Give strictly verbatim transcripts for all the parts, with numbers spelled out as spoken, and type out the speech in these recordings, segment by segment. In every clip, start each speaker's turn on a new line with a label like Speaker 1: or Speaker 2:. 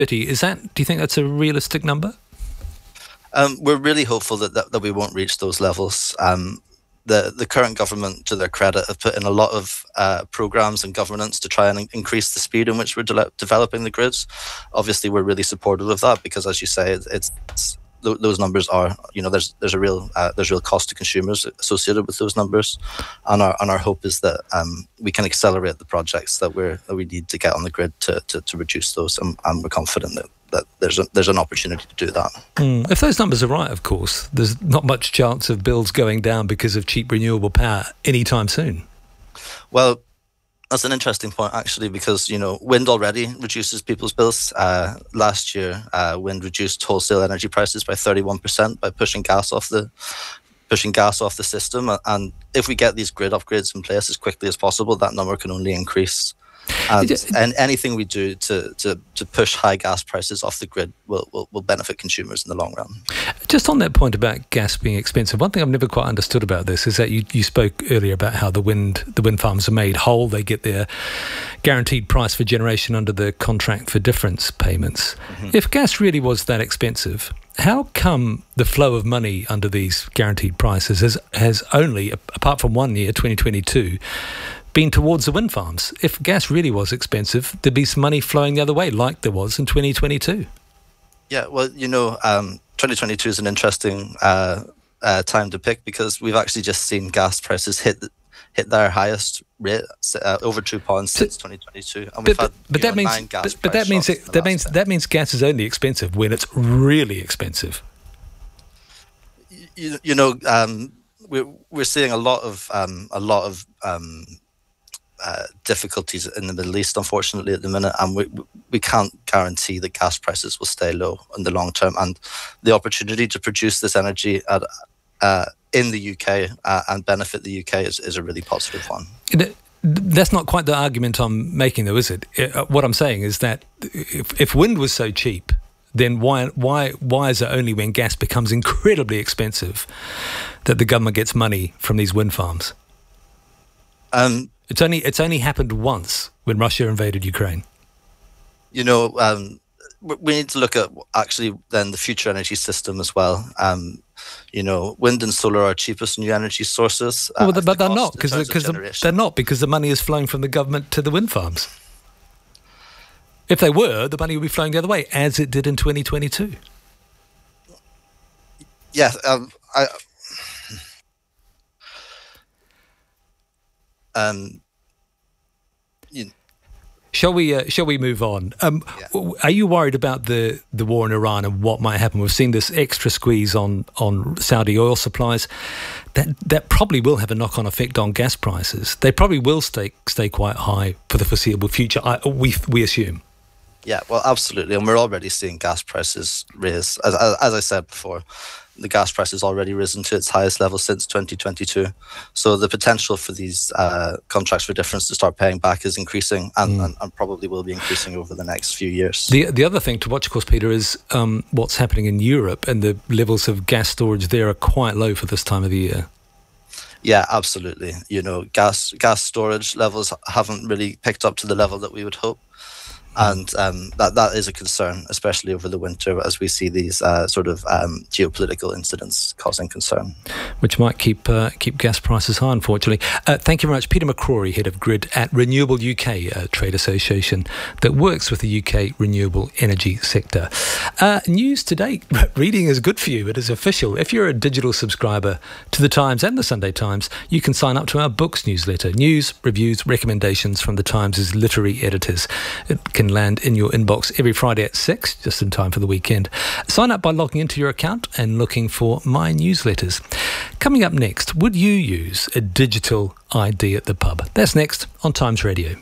Speaker 1: Is that, do you think that's a realistic number?
Speaker 2: Um, we're really hopeful that, that, that we won't reach those levels. Um, the, the current government, to their credit, have put in a lot of uh, programs and governance to try and in- increase the speed in which we're de- developing the grids. Obviously, we're really supportive of that because, as you say, it's, it's th- those numbers are, you know, there's there's a real uh, there's real cost to consumers associated with those numbers, and our and our hope is that um, we can accelerate the projects that we're that we need to get on the grid to to, to reduce those, and, and we're confident that. that there's a, there's an opportunity to do that.
Speaker 1: Mm. If those numbers are right, of course, there's not much chance of bills going down because of cheap renewable power anytime soon.
Speaker 2: Well, that's an interesting point, actually, because, you know, wind already reduces people's bills. Uh, last year, uh, wind reduced wholesale energy prices by thirty-one percent by pushing gas off the pushing gas off the system. And if we get these grid upgrades in place as quickly as possible, that number can only increase. And, and anything we do to, to, to push high gas prices off the grid will, will, will benefit consumers in the long run.
Speaker 1: Just on that point about gas being expensive, one thing I've never quite understood about this is that you, you spoke earlier about how the wind the wind farms are made whole. They get their guaranteed price for generation under the contract for difference payments. Mm-hmm. If gas really was that expensive, how come the flow of money under these guaranteed prices has, has only, apart from one year, twenty twenty-two, been towards the wind farms? If gas really was expensive, there'd be some money flowing the other way, like there was in twenty twenty-two.
Speaker 2: Yeah, well, you know, um, twenty twenty-two is an interesting uh, uh, time to pick because we've actually just seen gas prices hit hit their highest rate, uh, over two pounds since twenty twenty-two, and we've
Speaker 1: but,
Speaker 2: had
Speaker 1: but that
Speaker 2: know,
Speaker 1: means
Speaker 2: nine gas
Speaker 1: but, but that means it, that means
Speaker 2: time.
Speaker 1: that means gas is only expensive when it's really expensive.
Speaker 2: You, you know, um, we're we're seeing a lot of um, a lot of um, Uh, difficulties in the Middle East, unfortunately, at the minute, and we we can't guarantee that gas prices will stay low in the long term. And the opportunity to produce this energy at, uh, in the U K uh, and benefit the U K is, is a really positive one.
Speaker 1: That's not quite the argument I'm making, though, is it? What I'm saying is that if, if wind was so cheap, then why why why is it only when gas becomes incredibly expensive that the government gets money from these wind farms?
Speaker 2: Um.
Speaker 1: It's only it's only happened once when Russia invaded Ukraine.
Speaker 2: You know, um, we need to look at actually then the future energy system as well. Um, you know, wind and solar are cheapest new energy sources.
Speaker 1: Uh, well, but they're not because the, they're not because the money is flowing from the government to the wind farms. If they were, the money would be flowing the other way, as it did in twenty twenty-two.
Speaker 2: Yeah, um, I. Um, you,
Speaker 1: shall we? Uh, shall we move on? Um, yeah. Are you worried about the, the war in Iran and what might happen? We've seen this extra squeeze on, on Saudi oil supplies. That that probably will have a knock on effect on gas prices. They probably will stay stay quite high for the foreseeable future. I, we we assume.
Speaker 2: Yeah, well, absolutely, and we're already seeing gas prices raise. As as, as I said before, the gas price has already risen to its highest level since twenty twenty-two. So the potential for these uh, contracts for difference to start paying back is increasing and, mm. and, and probably will be increasing over the next few years.
Speaker 1: The the other thing to watch, of course, Peter, is um, what's happening in Europe, and the levels of gas storage there are quite low for this time of the year.
Speaker 2: Yeah, absolutely. You know, gas gas storage levels haven't really picked up to the level that we would hope. And um, that that is a concern, especially over the winter, as we see these uh, sort of um, geopolitical incidents causing concern,
Speaker 1: which might keep uh, keep gas prices high. Unfortunately, uh, thank you very much, Peter McCrory, head of Grid at Renewable U K, a trade association that works with the U K renewable energy sector. Uh, news today: reading is good for you. It is official. If you're a digital subscriber to the Times and the Sunday Times, you can sign up to our books newsletter. News, reviews, recommendations from the Times' literary editors. It can land in your inbox every Friday at six, just in time for the weekend. Sign up by logging into your account and looking for my newsletters. Coming up next, would you use a digital I D at the pub? That's next on Times Radio.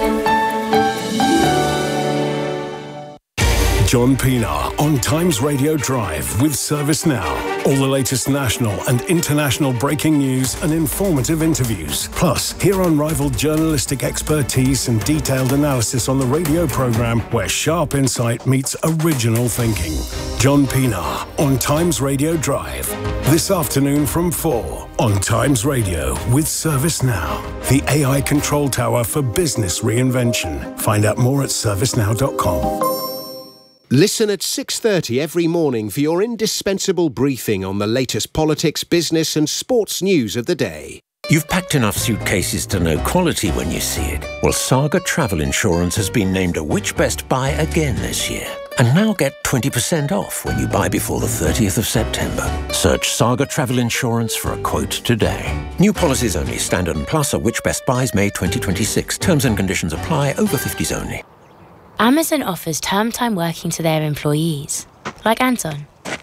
Speaker 3: John Pienaar on Times Radio Drive with ServiceNow. All the latest national and international breaking news and informative interviews. Plus, hear unrivaled journalistic expertise and detailed analysis on the radio programme where sharp insight meets original thinking. John Pienaar on Times Radio Drive. This afternoon from four on Times Radio with ServiceNow. The A I control tower for business reinvention. Find out more at service now dot com.
Speaker 4: Listen at six thirty every morning for your indispensable briefing on the latest politics, business and sports news of the day.
Speaker 5: You've packed enough suitcases to know quality when you see it. Well, Saga Travel Insurance has been named a Which Best Buy again this year. And now get twenty percent off when you buy before the thirtieth of September. Search Saga Travel Insurance for a quote today. New policies only. Standard and Plus are Which Best Buys May twenty twenty-six. Terms and conditions apply. Over fifties only.
Speaker 6: Amazon offers term time working to their employees, like Anton,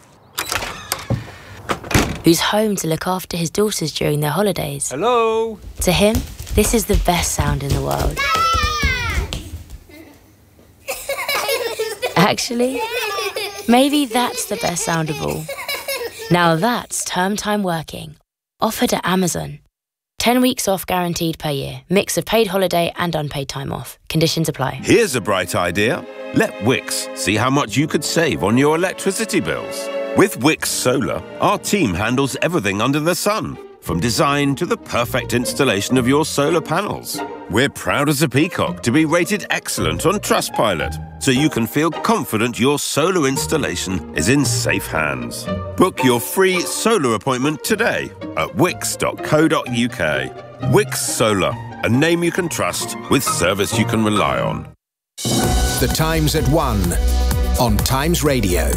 Speaker 6: who's home to look after his daughters during their holidays.
Speaker 1: Hello?
Speaker 6: To him, this is the best sound in the world. Actually, maybe that's the best sound of all. Now that's term time working, offered at Amazon. ten weeks off guaranteed per year. Mix of paid holiday and unpaid time off. Conditions apply.
Speaker 7: Here's a bright idea. Let Wix see how much you could save on your electricity bills. With Wix Solar, our team handles everything under the sun, from design to the perfect installation of your solar panels. We're proud as a peacock to be rated excellent on Trustpilot, so you can feel confident your solar installation is in safe hands. Book your free solar appointment today at wix dot co dot uk. Wix Solar, a name you can trust with service you can rely on.
Speaker 4: The Times at one on Times Radio.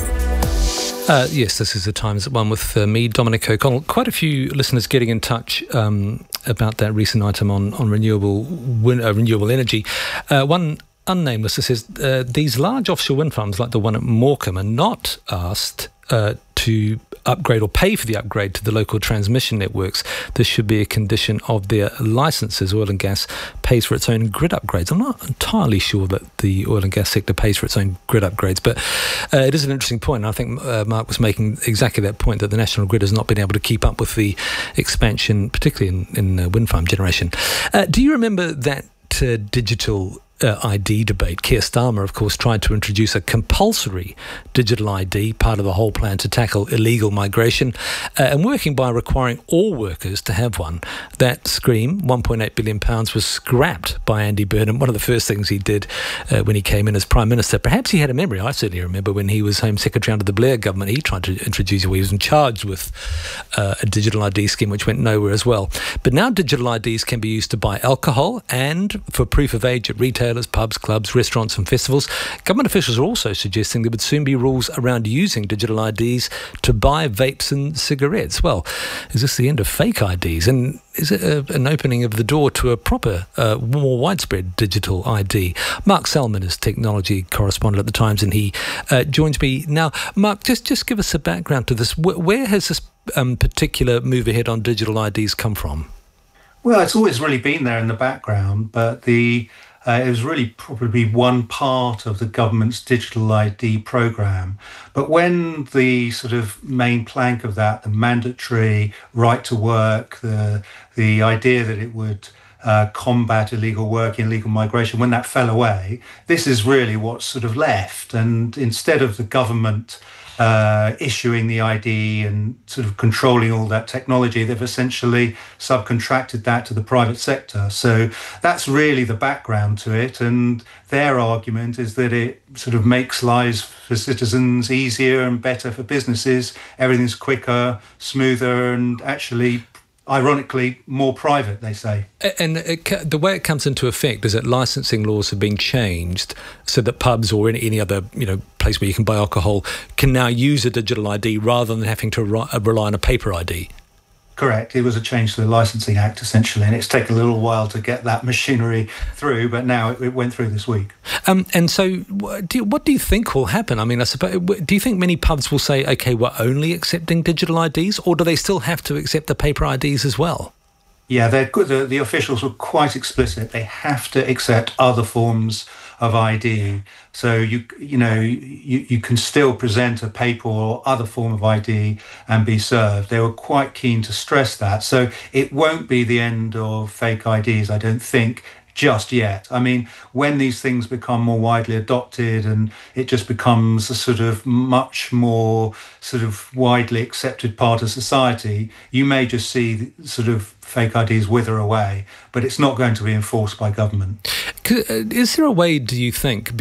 Speaker 1: Uh, yes, this is the Times at One with uh, me, Dominic O'Connell. Quite a few listeners getting in touch um, about that recent item on on renewable win, uh, renewable energy. Uh, one unnamed listener says uh, these large offshore wind farms, like the one at Morecambe, are not asked uh, to upgrade or pay for the upgrade to the local transmission networks. This should be a condition of their licences. Oil and gas pays for its own grid upgrades. I'm not entirely sure that the oil and gas sector pays for its own grid upgrades, but uh, it is an interesting point. I think uh, Mark was making exactly that point, that the national grid has not been able to keep up with the expansion, particularly in, in uh, wind farm generation. Uh, do you remember that uh, digital Uh, I D debate? Keir Starmer, of course, tried to introduce a compulsory digital I D, part of the whole plan to tackle illegal migration, uh, and working by requiring all workers to have one. That scheme, one point eight billion pounds, was scrapped by Andy Burnham. One of the first things he did uh, when he came in as Prime Minister. Perhaps he had a memory. I certainly remember when he was Home Secretary under the Blair government, he tried to introduce, or he was in charge with uh, a digital I D scheme, which went nowhere as well. But now digital I Ds can be used to buy alcohol and for proof of age at retail, pubs, clubs, restaurants and festivals. Government officials are also suggesting there would soon be rules around using digital I Ds to buy vapes and cigarettes. Well, is this the end of fake I Ds? And is it a, an opening of the door to a proper, uh, more widespread digital I D? Mark Salman is technology correspondent at The Times, and he uh, joins me now. Mark, just, just give us a background to this. Where, where has this um, particular move ahead on digital I Ds come from?
Speaker 8: Well, it's always really been there in the background, but the Uh, it was really probably one part of the government's digital I D programme. But when the sort of main plank of that, the mandatory right to work, the the idea that it would uh, combat illegal work, illegal migration, when that fell away, this is really what's sort of left. And instead of the government Uh, issuing the I D and sort of controlling all that technology, they've essentially subcontracted that to the private sector. So that's really the background to it. And their argument is that it sort of makes lives for citizens easier and better for businesses. Everything's quicker, smoother, and actually, ironically, more private, they say.
Speaker 1: And it, the way it comes into effect is that licensing laws have been changed so that pubs or any, any other you know place where you can buy alcohol can now use a digital I D rather than having to re- rely on a paper I D.
Speaker 8: Correct. It was a change to the Licensing Act, essentially, and it's taken a little while to get that machinery through, but now it, it went through this week.
Speaker 1: Um, and so do you, what do you think will happen? I mean, I suppose, do you think many pubs will say, OK, we're only accepting digital I Ds, or do they still have to accept the paper I Ds as well?
Speaker 8: Yeah, they're good. The, the officials were quite explicit. They have to accept other forms of I D. So, you you know, you, you can still present a paper or other form of I D and be served. They were quite keen to stress that. So it won't be the end of fake I Ds, I don't think, just yet. I mean, when these things become more widely adopted and it just becomes a sort of much more sort of widely accepted part of society, you may just see sort of fake I Ds wither away, but it's not going to be enforced by government.
Speaker 1: Is there a way, do you think, because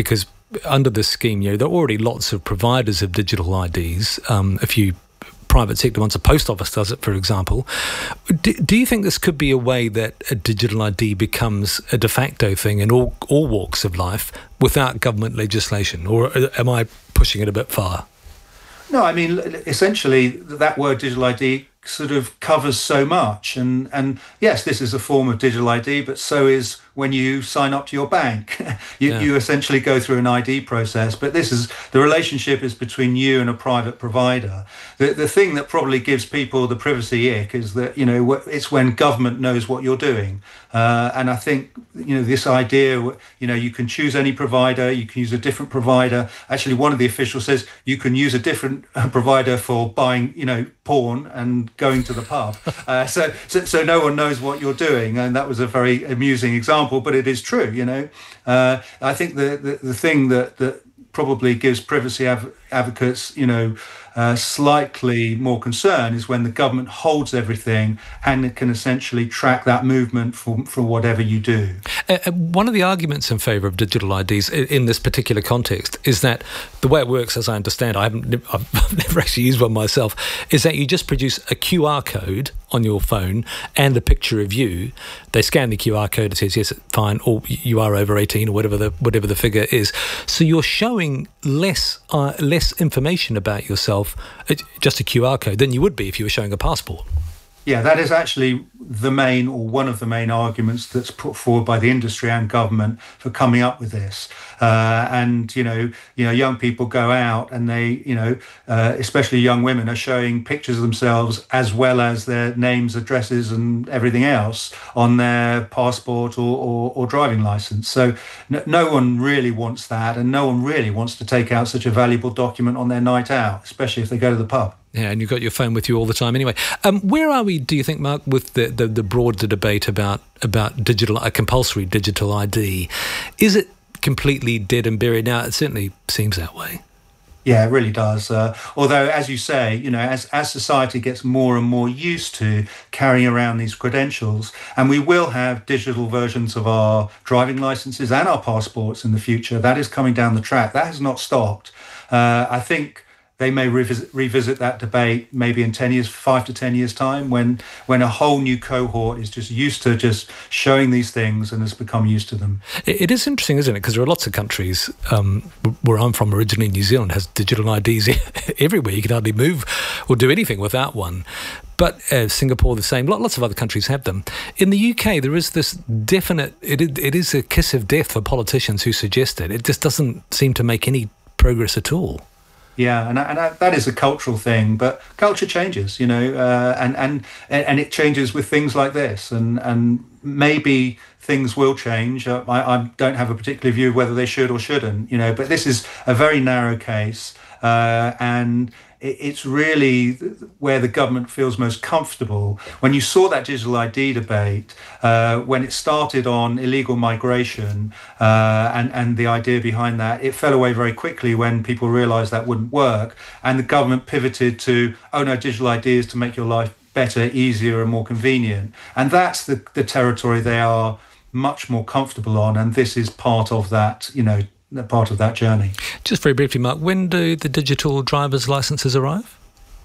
Speaker 1: under this scheme, you know, there are already lots of providers of digital I Ds. Um, a few private sector ones, a post office does it, for example. Do, do you think this could be a way that a digital I D becomes a de facto thing in all, all walks of life without government legislation? Or am I pushing it a bit far?
Speaker 8: No, I mean, essentially, that word digital I D sort of covers so much. And, and yes, this is a form of digital I D, but so is when you sign up to your bank. you, yeah. you essentially go through an I D process, but this is, the relationship is between you and a private provider. The, the thing that probably gives people the privacy ick is that, you know, it's when government knows what you're doing. Uh, and I think, you know, this idea, you know, you can choose any provider, you can use a different provider. Actually, one of the officials says you can use a different provider for buying, you know, porn and going to the pub. Uh, so, so so no one knows what you're doing. And that was a very amusing example, but it is true, you know. Uh, I think the, the, the thing that, that probably gives privacy av- advocates, you know, uh, slightly more concern is when the government holds everything and it can essentially track that movement for, for whatever you do.
Speaker 1: Uh, one of the arguments in favour of digital I Ds in this particular context is that the way it works, as I understand, I haven't, I've never actually used one myself, is that you just produce a Q R code on your phone and a picture of you. They scan the Q R code, it says yes, fine, or you are over eighteen, or whatever the whatever the figure is. So you're showing less uh, less information about yourself, just a Q R code, than you would be if you were showing a passport.
Speaker 8: Yeah, that is actually the main, or one of the main arguments that's put forward by the industry and government for coming up with this. Uh, and, you know, you know, young people go out and they, you know, uh, especially young women are showing pictures of themselves as well as their names, addresses and everything else on their passport or, or, or driving license. So no, no one really wants that, and no one really wants to take out such a valuable document on their night out, especially if they go to the pub.
Speaker 1: Yeah, and you've got your phone with you all the time anyway. Um, where are we, do you think, Mark, with the, the, the broader debate about, about digital, a compulsory digital I D? Is it completely dead and buried now? It certainly seems that way.
Speaker 8: Yeah, it really does. Uh, although, as you say, you know, as, as society gets more and more used to carrying around these credentials, and we will have digital versions of our driving licenses and our passports in the future, that is coming down the track. That has not stopped. Uh, I think they may revisit, revisit that debate maybe in ten years, five to ten years time, when when a whole new cohort is just used to just showing these things and has become used to them.
Speaker 1: It is interesting, isn't it? Because there are lots of countries, um, where I'm from originally, New Zealand has digital I Ds everywhere. You can hardly move or do anything without one. But uh, Singapore, the same. Lots of other countries have them. In the U K, there is this definite, it, it is a kiss of death for politicians who suggest it. It just doesn't seem to make any progress at all.
Speaker 8: Yeah, and, and that is a cultural thing, but culture changes, you know, uh, and, and and it changes with things like this, and, and maybe things will change. Uh, I, I don't have a particular view of whether they should or shouldn't, you know, but this is a very narrow case, uh, and it's really where the government feels most comfortable. When you saw that digital I D debate, uh, when it started on illegal migration uh, and, and the idea behind that, it fell away very quickly when people realised that wouldn't work. And the government pivoted to, oh no, digital I D is to make your life better, easier and more convenient. And that's the, the territory they are much more comfortable on. And this is part of that, you know, part of that journey.
Speaker 1: Just very briefly, Mark, when do the digital driver's licences arrive?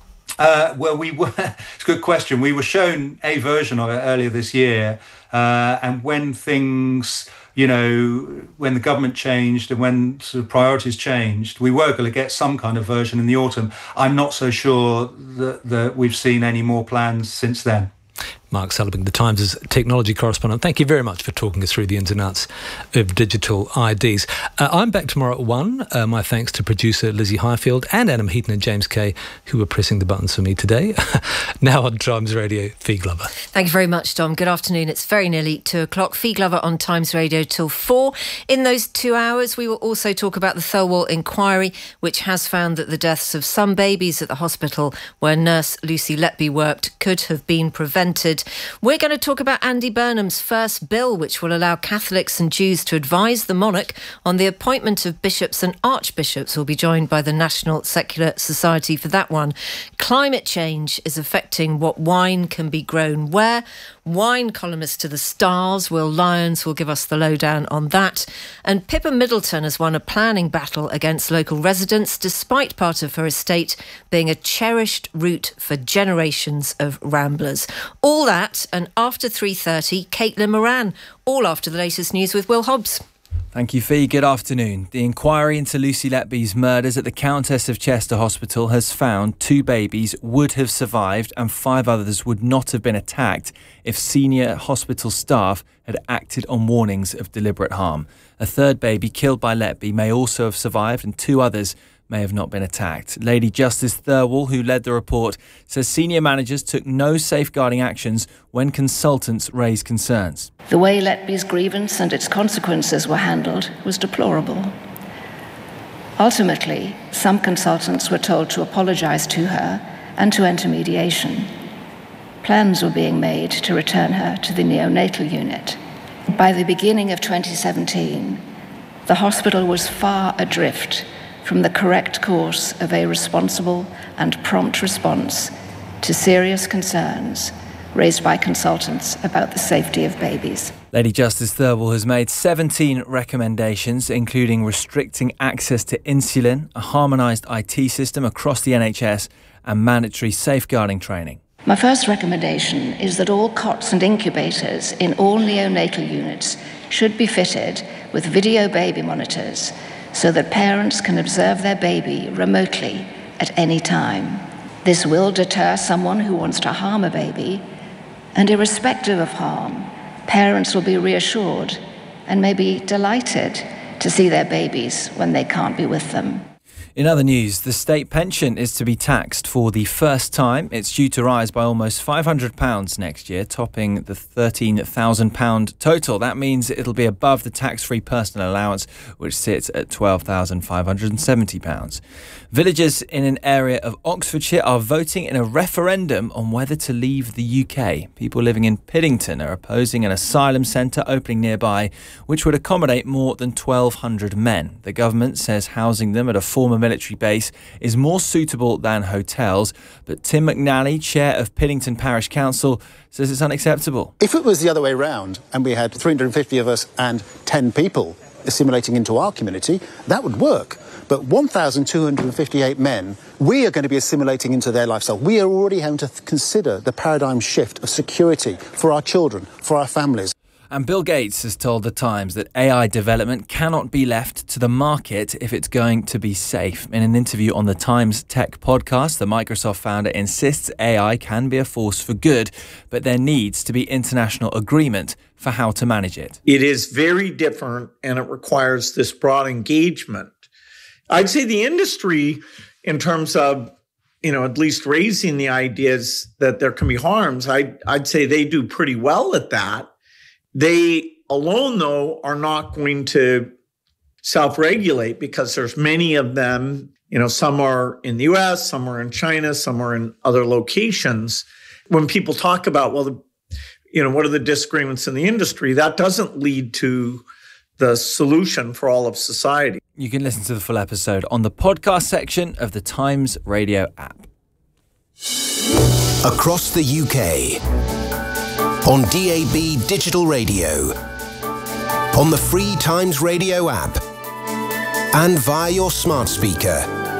Speaker 8: Uh, well, we were, it's a good question. We were shown a version of it earlier this year. Uh, and when things, you know, when the government changed and when sort of priorities changed, we were going to get some kind of version in the autumn. I'm not so sure that, that we've seen any more plans since then.
Speaker 1: Mark Sullivan, The Times' technology correspondent. Thank you very much for talking us through the ins and outs of digital I Ds. Uh, I'm back tomorrow at one. Uh, my thanks to producer Lizzie Highfield and Adam Heaton and James Kay, who were pressing the buttons for me today. Now on Times Radio, Fee Glover.
Speaker 9: Thank you very much, Dom. Good afternoon. It's very nearly two o'clock. Fee Glover on Times Radio till four. In those two hours, we will also talk about the Thirlwall inquiry, which has found that the deaths of some babies at the hospital where nurse Lucy Letby worked could have been prevented. minute. We're going to talk about Andy Burnham's first bill, which will allow Catholics and Jews to advise the monarch on the appointment of bishops and archbishops. We'll be joined by the National Secular Society for that one. Climate change is affecting what wine can be grown where. Wine columnist to the stars, Will Lyons, will give us the lowdown on that. And Pippa Middleton has won a planning battle against local residents, despite part of her estate being a cherished route for generations of ramblers. All that, and after three thirty, Caitlin Moran, all after the latest news with Will Hobbs.
Speaker 10: Thank you, Fee. Good afternoon. The inquiry into Lucy Letby's murders at the Countess of Chester Hospital has found two babies would have survived and five others would not have been attacked if senior hospital staff had acted on warnings of deliberate harm. A third baby killed by Letby may also have survived and two others may have not been attacked. Lady Justice Thirlwall, who led the report, says senior managers took no safeguarding actions when consultants raised concerns.
Speaker 11: The way Letby's grievance and its consequences were handled was deplorable. Ultimately, some consultants were told to apologise to her and to enter mediation. Plans were being made to return her to the neonatal unit. By the beginning of twenty seventeen, the hospital was far adrift from the correct course of a responsible and prompt response to serious concerns raised by consultants about the safety of babies.
Speaker 10: Lady Justice Thirlwall has made seventeen recommendations, including restricting access to insulin, a harmonised I T system across the N H S and mandatory safeguarding training.
Speaker 11: My first recommendation is that all cots and incubators in all neonatal units should be fitted with video baby monitors so that parents can observe their baby remotely at any time. This will deter someone who wants to harm a baby, and irrespective of harm, parents will be reassured and may be delighted to see their babies when they can't be with them.
Speaker 10: In other news, the state pension is to be taxed for the first time. It's due to rise by almost five hundred pounds next year, topping the thirteen thousand pounds total. That means it'll be above the tax-free personal allowance, which sits at twelve thousand five hundred seventy pounds. Villagers in an area of Oxfordshire are voting in a referendum on whether to leave the U K. People living in Piddington are opposing an asylum centre opening nearby, which would accommodate more than twelve hundred men. The government says housing them at a former military base is more suitable than hotels, but Tim McNally, chair of Piddington Parish Council, says it's unacceptable.
Speaker 12: If it was the other way round and we had three hundred fifty of us and ten people assimilating into our community, that would work. But one thousand two hundred fifty-eight men, we are going to be assimilating into their lifestyle. We are already having to th- consider the paradigm shift of security for our children, for our families.
Speaker 10: And Bill Gates has told The Times that A I development cannot be left to the market if it's going to be safe. In an interview on the Times Tech podcast, the Microsoft founder insists A I can be a force for good, but there needs to be international agreement for how to manage it.
Speaker 13: It is very different and it requires this broad engagement. I'd say the industry, in terms of, you know, at least raising the ideas that there can be harms, I'd, I'd say they do pretty well at that. They alone, though, are not going to self-regulate because there's many of them. You know, some are in the U S, some are in China, some are in other locations. When people talk about, well, the, you know, what are the disagreements in the industry, that doesn't lead to the solution for all of society.
Speaker 10: You can listen to the full episode on the podcast section of the Times Radio app.
Speaker 4: Across the U K. On D A B digital radio, on the free Times Radio app, and via your smart speaker.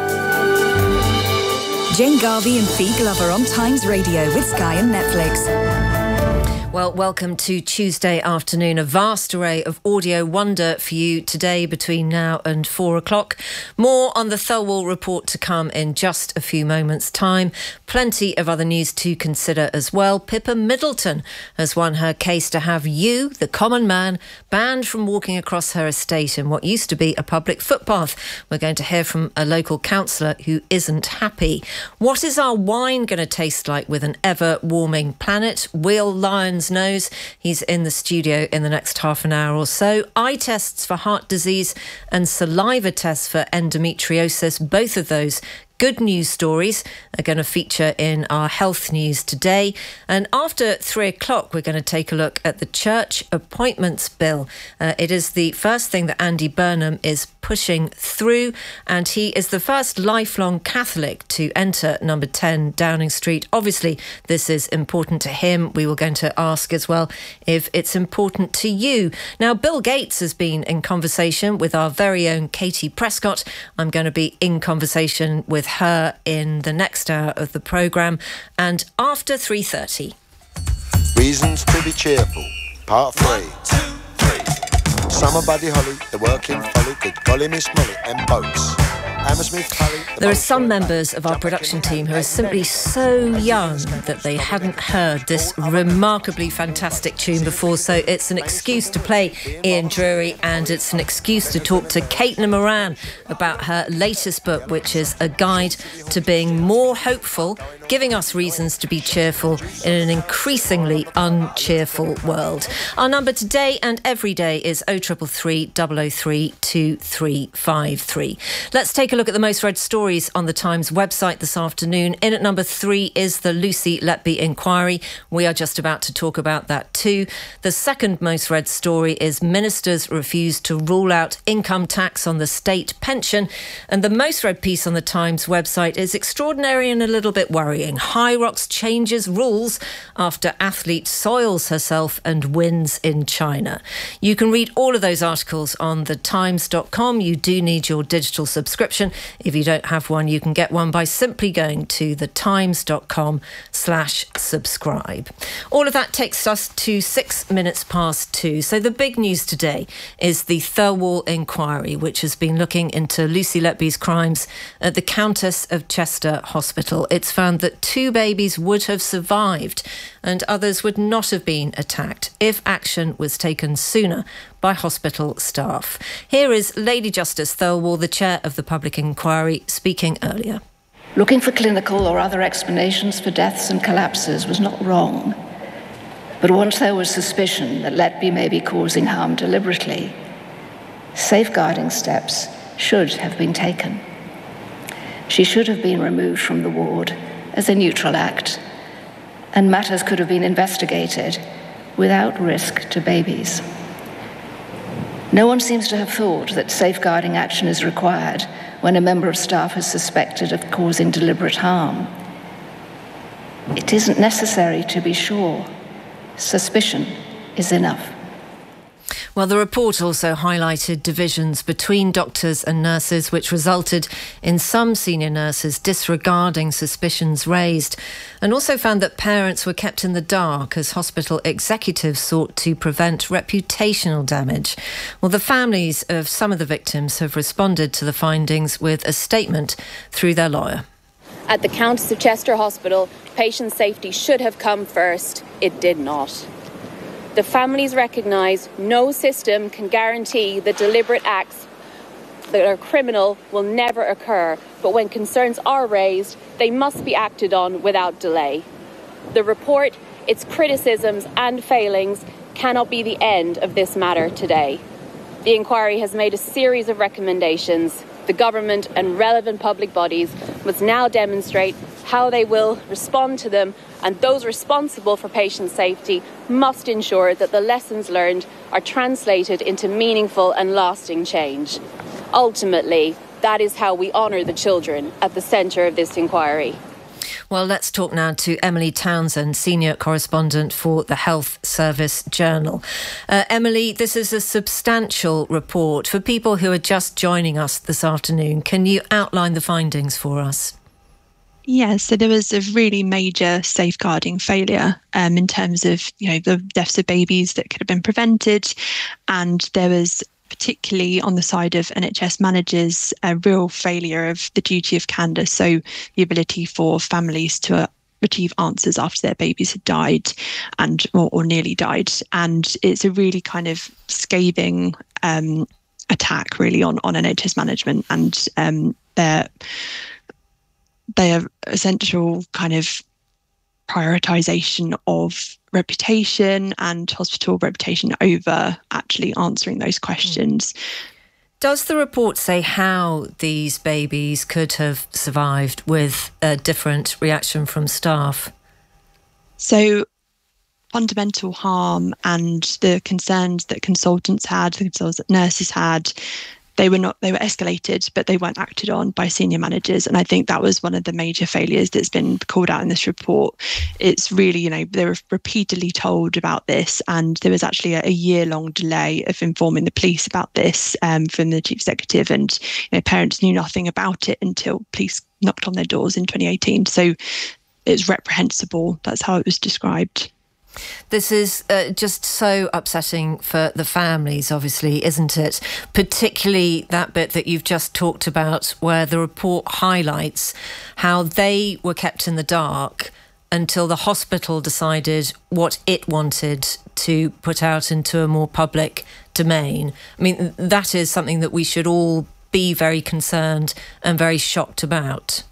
Speaker 14: Jane Garvey and Fee Glover on Times Radio with Sky and Netflix.
Speaker 9: Well, welcome to Tuesday afternoon. A vast array of audio wonder for you today between now and four o'clock. More on the Thirlwall report to come in just a few moments' time. Plenty of other news to consider as well. Pippa Middleton has won her case to have you, the common man, banned from walking across her estate in what used to be a public footpath. We're going to hear from a local councillor who isn't happy. What is our wine going to taste like with an ever-warming planet? Will Lyons knows. He's in the studio in the next half an hour or so. Eye tests for heart disease and saliva tests for endometriosis. Both of those good news stories are going to feature in our health news today. And after three o'clock, we're going to take a look at the Church Appointments Bill. Uh, it is the first thing that Andy Burnham is pushing through, and he is the first lifelong Catholic to enter number ten Downing Street. Obviously, this is important to him. We were going to ask as well if it's important to you. Now, Bill Gates has been in conversation with our very own Katie Prescott. I'm going to be in conversation with her in the next hour of the programme, and after three thirty.
Speaker 15: Reasons to be cheerful, part three. One, two, three. Summer Buddy Holly, the working folly, good golly Miss Molly, and boats. Hammersmith Harry. The
Speaker 9: there are some members of our production team who are simply so young that they hadn't heard this remarkably fantastic tune before, so it's an excuse to play Ian Drury, and it's an excuse to talk to Caitlin Moran about her latest book, which is a guide to being more hopeful, giving us reasons to be cheerful in an increasingly uncheerful world. Our number today and every day is oh triple three, double oh three, two three five three. Let's take a look at the most read stories on the Times website this afternoon. In at number three is the Lucy Letby inquiry. We are just about to talk about that too. The second most read story is ministers refuse to rule out income tax on the state pension. And the most read piece on the Times website is extraordinary and a little bit worrying. Hyrox changes rules after athlete soils herself and wins in China. You can read all of those articles on the times dot com. You do need your digital subscription. If you don't have one, you can get one by simply going to the times dot com slash subscribe. All of that takes us to six minutes past two. So the big news today is the Thirlwall inquiry, which has been looking into Lucy Letby's crimes at the Countess of Chester Hospital. It's found that two babies would have survived and others would not have been attacked if action was taken sooner by hospital staff. Here is Lady Justice Thirlwall, the chair of the public inquiry, speaking earlier.
Speaker 11: Looking for clinical or other explanations for deaths and collapses was not wrong. But once there was suspicion that Letby may be causing harm deliberately, safeguarding steps should have been taken. She should have been removed from the ward as a neutral act, and matters could have been investigated without risk to babies. No one seems to have thought that safeguarding action is required when a member of staff is suspected of causing deliberate harm. It isn't necessary to be sure. Suspicion is enough.
Speaker 9: Well, the report also highlighted divisions between doctors and nurses, which resulted in some senior nurses disregarding suspicions raised, and also found that parents were kept in the dark as hospital executives sought to prevent reputational damage. Well, the families of some of the victims have responded to the findings with a statement through their lawyer.
Speaker 16: At the Countess of Chester Hospital, patient safety should have come first. It did not. The families recognise no system can guarantee that deliberate acts that are criminal will never occur, but when concerns are raised, they must be acted on without delay. The report, its criticisms and failings cannot be the end of this matter today. The inquiry has made a series of recommendations. The government and relevant public bodies must now demonstrate how they will respond to them, and those responsible for patient safety must ensure that the lessons learned are translated into meaningful and lasting change. Ultimately, that is how we honour the children at the centre of this inquiry.
Speaker 9: Well, let's talk now to Emily Townsend, senior correspondent for the Health Service Journal. Uh, Emily, this is a substantial report. For people who are just joining us this afternoon, can you outline the findings for us?
Speaker 17: Yeah, so there was a really major safeguarding failure um, in terms of, you know, the deaths of babies that could have been prevented. And there was, particularly on the side of N H S managers, a real failure of the duty of candour. So the ability for families to retrieve answers after their babies had died and or, or nearly died. And it's a really kind of scathing um, attack really on, on N H S management and um, their their essential kind of prioritisation of reputation and hospital reputation over actually answering those questions.
Speaker 9: Does the report say how these babies could have survived with a different reaction from staff?
Speaker 17: So fundamental harm and the concerns that consultants had, the concerns that nurses had, they were not, they were escalated, but they weren't acted on by senior managers. And I think that was one of the major failures that's been called out in this report. It's really, you know, they were repeatedly told about this, and there was actually a, a year-long delay of informing the police about this um, from the chief executive, and you know, parents knew nothing about it until police knocked on their doors in twenty eighteen. So it's reprehensible. That's how it was described.
Speaker 9: This is uh, just so upsetting for the families, obviously, isn't it? Particularly that bit that you've just talked about, where the report highlights how they were kept in the dark until the hospital decided what it wanted to put out into a more public domain. I mean, that is something that we should all be very concerned and very shocked about.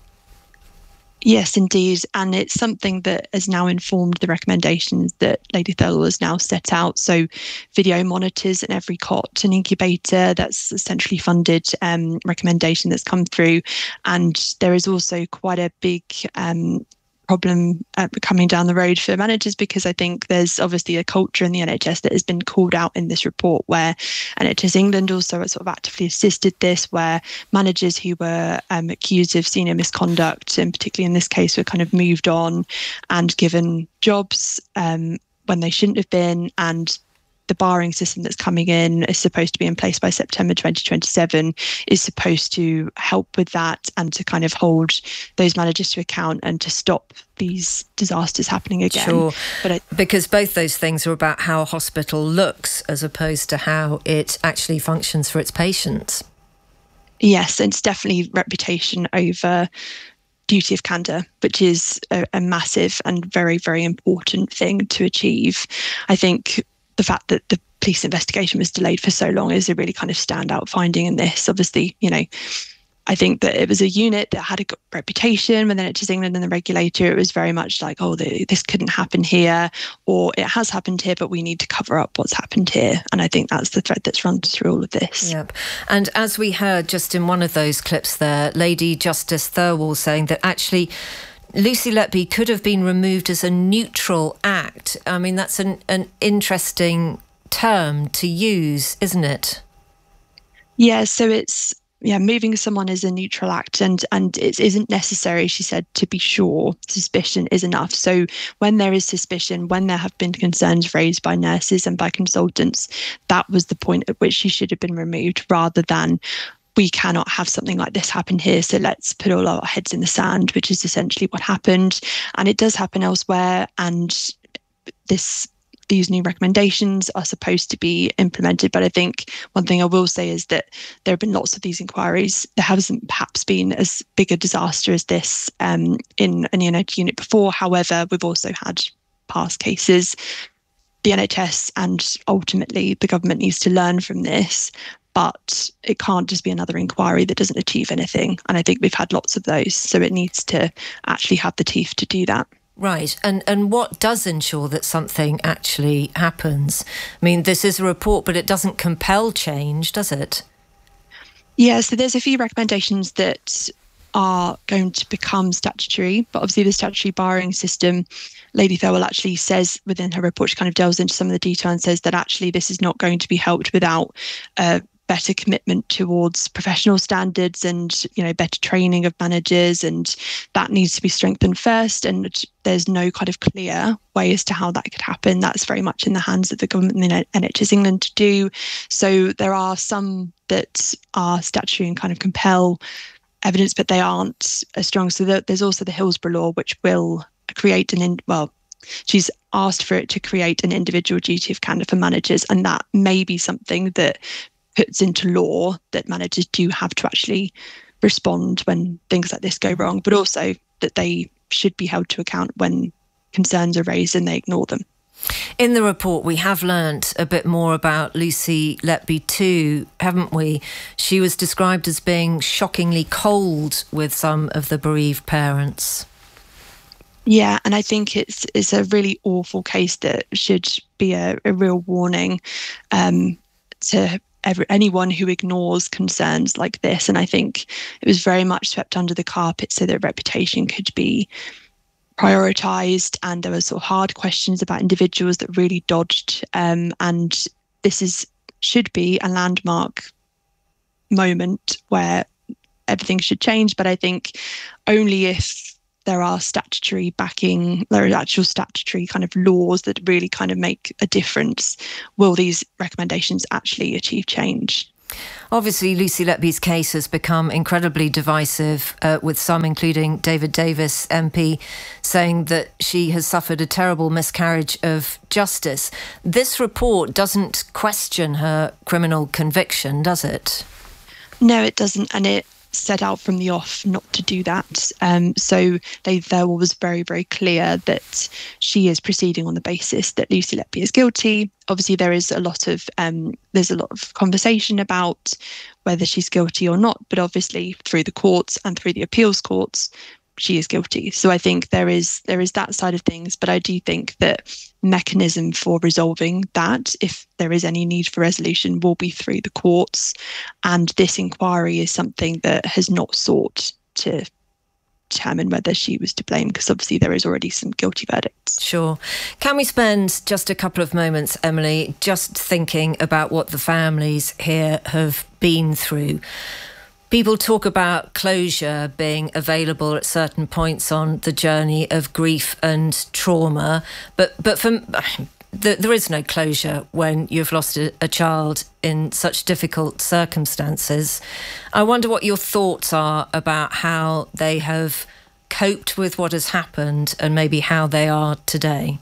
Speaker 17: Yes, indeed. And it's something that has now informed the recommendations that Lady Thirlwall has now set out. So video monitors in every cot and incubator, that's a centrally funded um, recommendation that's come through. And there is also quite a big um, problem uh, coming down the road for managers, because I think there's obviously a culture in the N H S that has been called out in this report, where N H S England also sort of actively assisted this, where managers who were um, accused of senior misconduct, and particularly in this case, were kind of moved on and given jobs um, when they shouldn't have been. And the barring system that's coming in is supposed to be in place by September twenty twenty-seven, is supposed to help with that and to kind of hold those managers to account and to stop these disasters happening again.
Speaker 9: Sure,
Speaker 17: but I,
Speaker 9: because both those things are about how a hospital looks as opposed to how it actually functions for its patients.
Speaker 17: Yes, it's definitely reputation over duty of candour, which is a, a massive and very, very important thing to achieve. I think the fact that the police investigation was delayed for so long is a really kind of standout finding in this. Obviously, you know, I think that it was a unit that had a good reputation within N H S England and the regulator. It was very much like, oh, the, this couldn't happen here, or it has happened here, but we need to cover up what's happened here. And I think that's the thread that's run through all of this.
Speaker 9: Yep. And as we heard just in one of those clips there, Lady Justice Thirlwall saying that actually Lucy Letby could have been removed as a neutral act. I mean, that's an, an interesting term to use, isn't it?
Speaker 17: Yeah, so it's, yeah, moving someone is a neutral act, and, and it isn't necessary, she said, to be sure. Suspicion is enough. So when there is suspicion, when there have been concerns raised by nurses and by consultants, that was the point at which she should have been removed, rather than we cannot have something like this happen here, so let's put all our heads in the sand, which is essentially what happened. And it does happen elsewhere, and this these new recommendations are supposed to be implemented. But I think one thing I will say is that there have been lots of these inquiries. There hasn't perhaps been as big a disaster as this um, in an N H S unit before. However, we've also had past cases. The N H S and ultimately the government needs to learn from this. But it can't just be another inquiry that doesn't achieve anything. And I think we've had lots of those. So it needs to actually have the teeth to do that.
Speaker 9: Right. And and what does ensure that something actually happens? I mean, this is a report, but it doesn't compel change, does it?
Speaker 17: Yeah, so there's a few recommendations that are going to become statutory, but obviously the statutory barring system, Lady Thirlwall actually says within her report, she kind of delves into some of the detail and says that actually this is not going to be helped without uh, better commitment towards professional standards and, you know, better training of managers, and that needs to be strengthened first. And there's no kind of clear way as to how that could happen. That's very much in the hands of the government and the N H S England to do. So there are some that are statutory and kind of compel evidence, but they aren't as strong. So there's also the Hillsborough Law, which will create an, in, well, she's asked for it to create an individual duty of candour for managers, and that may be something that puts into law that managers do have to actually respond when things like this go wrong, but also that they should be held to account when concerns are raised and they ignore them.
Speaker 9: In the report, we have learnt a bit more about Lucy Letby too, haven't we? She was described as being shockingly cold with some of the bereaved parents.
Speaker 17: Yeah, and I think it's it's a really awful case that should be a, a real warning um, to every, anyone who ignores concerns like this. And I think it was very much swept under the carpet so that reputation could be prioritised, and there were sort of hard questions about individuals that really dodged. Um, and this is should be a landmark moment where everything should change. But I think only if there are statutory backing, there are actual statutory kind of laws that really kind of make a difference, will these recommendations actually achieve change.
Speaker 9: Obviously, Lucy Letby's case has become incredibly divisive, uh, with some, including David Davis, M P, saying that she has suffered a terrible miscarriage of justice. This report doesn't question her criminal conviction, does it?
Speaker 17: No, it doesn't, and it set out from the off not to do that. Um, so they there was very, very clear that she is proceeding on the basis that Lucy Letby is guilty. Obviously, there is a lot of um, there's a lot of conversation about whether she's guilty or not, but obviously through the courts and through the appeals courts, she is guilty. So I think there is there is that side of things, but I do think that mechanism for resolving that, if there is any need for resolution, will be through the courts. And this inquiry is something that has not sought to determine whether she was to blame, because obviously there is already some guilty verdicts.
Speaker 9: Sure. Can we spend just a couple of moments, Emily, just thinking about what the families here have been through? People talk about closure being available at certain points on the journey of grief and trauma, but but for the, there is no closure when you've lost a, a child in such difficult circumstances. I wonder what your thoughts are about how they have coped with what has happened and maybe how they are today.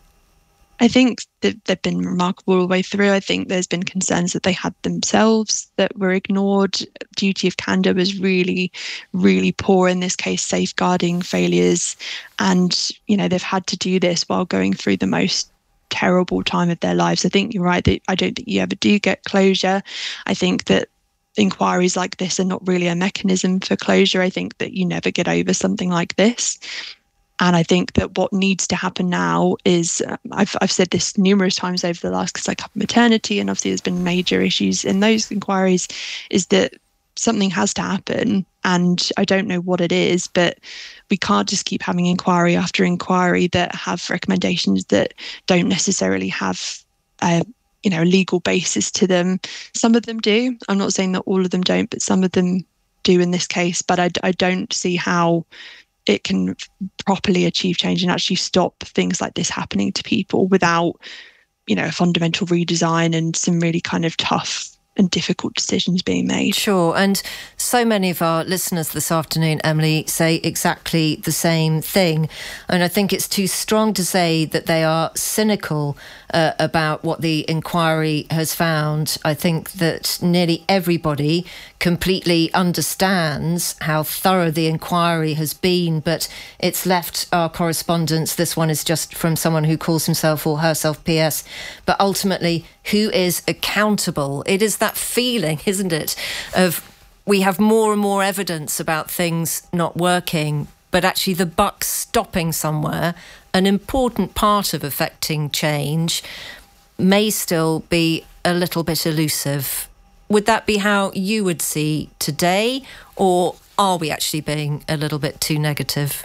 Speaker 17: I think that they've been remarkable all the way through. I think there's been concerns that they had themselves that were ignored. Duty of candour was really, really poor in this case, safeguarding failures. And, you know, they've had to do this while going through the most terrible time of their lives. I think you're right that I don't think you ever do get closure. I think that inquiries like this are not really a mechanism for closure. I think that you never get over something like this. And I think that what needs to happen now is, uh, I've I've said this numerous times over the last, because I cover maternity, and obviously there's been major issues in those inquiries, is that something has to happen. And I don't know what it is, but we can't just keep having inquiry after inquiry that have recommendations that don't necessarily have a, you know, a legal basis to them. Some of them do. I'm not saying that all of them don't, but some of them do in this case. But I, I don't see how it can properly achieve change and actually stop things like this happening to people without, you know, a fundamental redesign and some really kind of tough and difficult decisions being made.
Speaker 9: Sure. And so many of our listeners this afternoon, Emily, say exactly the same thing. And I think it's too strong to say that they are cynical uh, about what the inquiry has found. I think that nearly everybody completely understands how thorough the inquiry has been, but it's left our correspondents. This one is just from someone who calls himself or herself P S. But ultimately, who is accountable? It is that feeling, isn't it, of we have more and more evidence about things not working, but actually the buck's stopping somewhere. An important part of affecting change may still be a little bit elusive. Would that be how you would see today, or are we actually being a little bit too negative?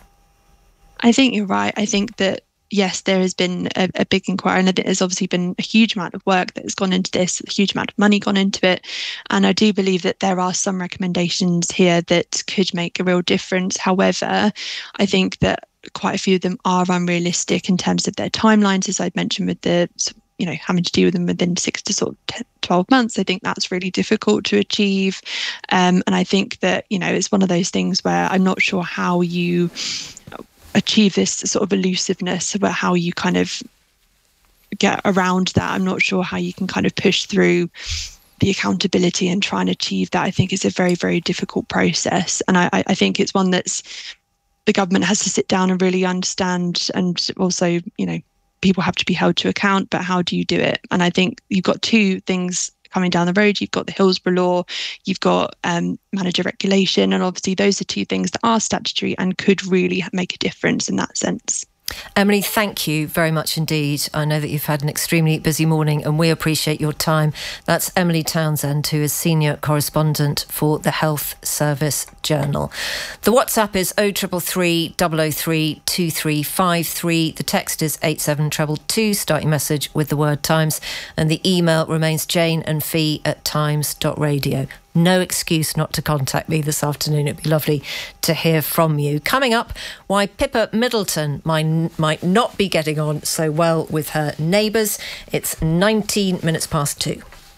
Speaker 17: I think you're right. I think that, yes, there has been a, a big inquiry, and there's obviously been a huge amount of work that has gone into this, a huge amount of money gone into it. And I do believe that there are some recommendations here that could make a real difference. However, I think that quite a few of them are unrealistic in terms of their timelines, as I've mentioned, with the, you know, having to deal with them within six to sort of twelve months. I think that's really difficult to achieve. Um, and I think that, you know, it's one of those things where I'm not sure how you achieve this sort of elusiveness about how you kind of get around that. I'm not sure how you can kind of push through the accountability and try and achieve that. I think it's a very, very difficult process. And I, I think it's one that's the government has to sit down and really understand, and also, you know, people have to be held to account, but how do you do it? And I think you've got two things coming down the road. You've got the Hillsborough Law, you've got um, manager regulation, and obviously those are two things that are statutory and could really make a difference in that sense.
Speaker 9: Emily, thank you very much indeed. I know that you've had an extremely busy morning and we appreciate your time. That's Emily Townsend, who is senior correspondent for the Health Service Journal. The WhatsApp is oh triple three, double oh three, two three five three. The text is eight seven two two. Start your message with the word Times. And the email remains jane and fee at times dot radio. No excuse not to contact me this afternoon. It'd be lovely to hear from you. Coming up, why Pippa Middleton might, might not be getting on so well with her neighbours. It's nineteen minutes past two.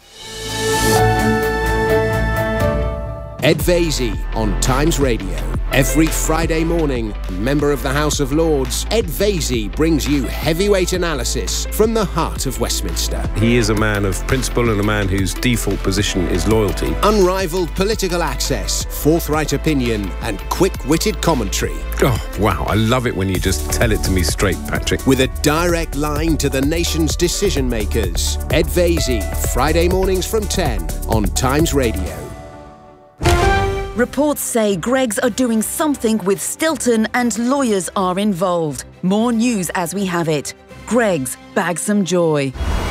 Speaker 4: Ed Vaizey on Times Radio. Every Friday morning, member of the House of Lords, Ed Vaizey brings you heavyweight analysis from the heart of Westminster.
Speaker 18: He is a man of principle and a man whose default position is loyalty.
Speaker 4: Unrivaled political access, forthright opinion and quick-witted commentary.
Speaker 18: Oh, wow, I love it when you just tell it to me straight, Patrick.
Speaker 4: With a direct line to the nation's decision-makers. Ed Vaizey, Friday mornings from ten on Times Radio.
Speaker 19: Reports say Greggs are doing something with Stilton and lawyers are involved. More news as we have it. Greggs, bag some joy.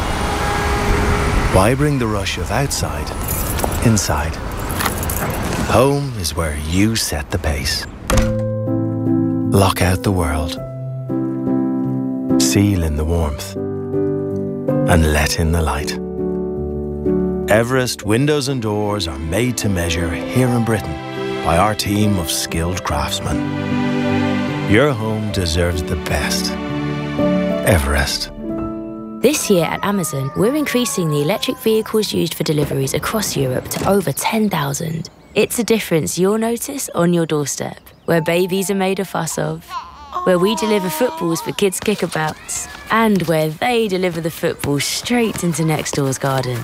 Speaker 20: Why bring the rush of outside inside? Home is where you set the pace. Lock out the world. Seal in the warmth. And let in the light. Everest windows and doors are made to measure here in Britain by our team of skilled craftsmen. Your home deserves the best. Everest.
Speaker 6: This year at Amazon, we're increasing the electric vehicles used for deliveries across Europe to over ten thousand. It's a difference you'll notice on your doorstep, where babies are made a fuss of, where we deliver footballs for kids' kickabouts, and where they deliver the football straight into next door's garden.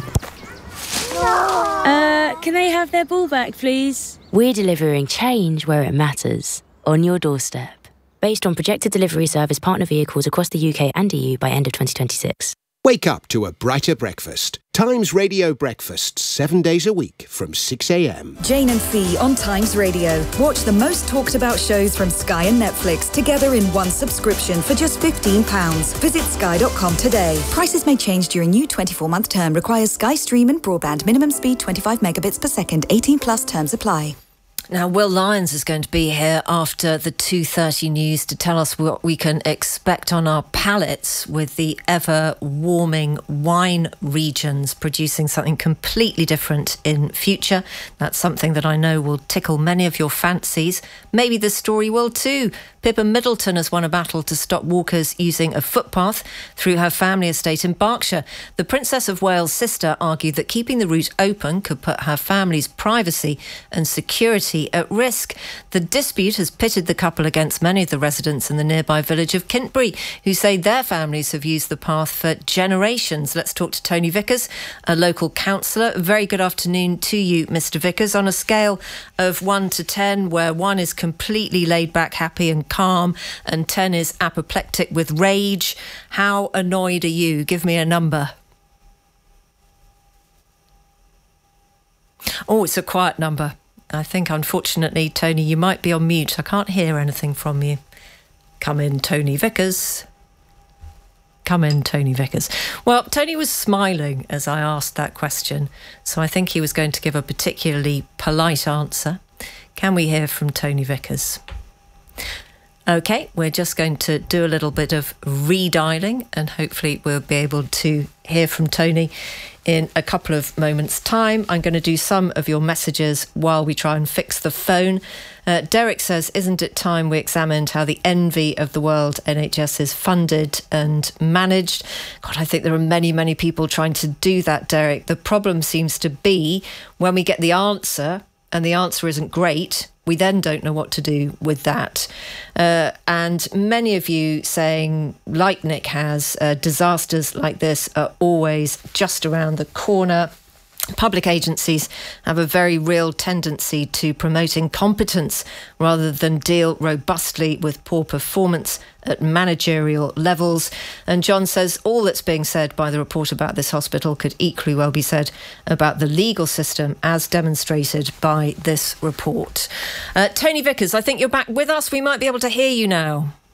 Speaker 6: Uh, can they have their ball back, please? We're delivering change where it matters, on your doorstep. Based on projected delivery service partner vehicles across the U K and E U by end of twenty twenty-six.
Speaker 4: Wake up to a brighter breakfast. Times Radio breakfasts, seven days a week from six a m.
Speaker 14: Jane and Fee on Times Radio. Watch the most talked about shows from Sky and Netflix together in one subscription for just fifteen pounds. Visit sky dot com today. Prices may change during new twenty-four month term. Requires Sky Stream and broadband. Minimum speed twenty-five megabits per second. eighteen plus terms apply.
Speaker 9: Now, Will Lyons is going to be here after the two thirty news to tell us what we can expect on our palates with the ever-warming wine regions producing something completely different in future. That's something that I know will tickle many of your fancies. Maybe the story will too. Pippa Middleton has won a battle to stop walkers using a footpath through her family estate in Berkshire. The Princess of Wales' sister argued that keeping the route open could put her family's privacy and security at risk. The dispute has pitted the couple against many of the residents in the nearby village of Kintbury, who say their families have used the path for generations. Let's talk to Tony Vickers, a local councillor. Very good afternoon to you, Mister Vickers. On a scale of one to ten, where one is completely laid back, happy and calm, and ten is apoplectic with rage, how annoyed are you? Give me a number. Oh, it's a quiet number. I think, unfortunately, Tony, you might be on mute. I can't hear anything from you. Come in, Tony Vickers. Come in, Tony Vickers. Well, Tony was smiling as I asked that question, so I think he was going to give a particularly polite answer. Can we hear from Tony Vickers? OK, we're just going to do a little bit of redialing and hopefully we'll be able to hear from Tony in a couple of moments' time. I'm going to do some of your messages while we try and fix the phone. Uh, Derek says, isn't it time we examined how the envy of the world N H S is funded and managed? God, I think there are many, many people trying to do that, Derek. The problem seems to be when we get the answer and the answer isn't great, we then don't know what to do with that. Uh, and many of you saying, like Nick has, uh, disasters like this are always just around the corner. Public agencies have a very real tendency to promote incompetence rather than deal robustly with poor performance at managerial levels. And John says all that's being said by the report about this hospital could equally well be said about the legal system as demonstrated by this report. Uh, Tony Vickers, I think you're back with us. We might be able to hear you now.